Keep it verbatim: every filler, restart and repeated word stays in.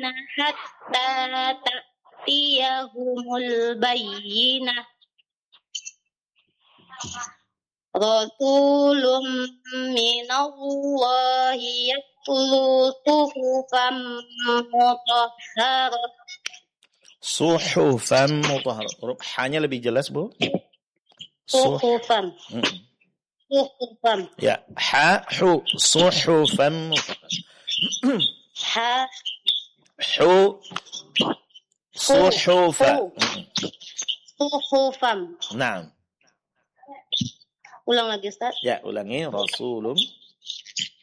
hatta ta'tiyahumul bayyinah. Rasulun minallahi yatlu suhufan mutahharah. Suhufan mutahharah. Huruf H-nya lebih jelas, Bu? Suhufan. Hmm. Suhufan. Ya, ha, hu, suhufan mutahharah. Ha, hu, suhufan. Suhufan. Naam. Ulang lagi, Ustaz. Ya, ulangi. Rasulun